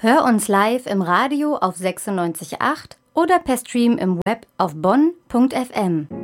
Hör uns live im Radio auf 96.8 oder per Stream im Web auf bonn.fm.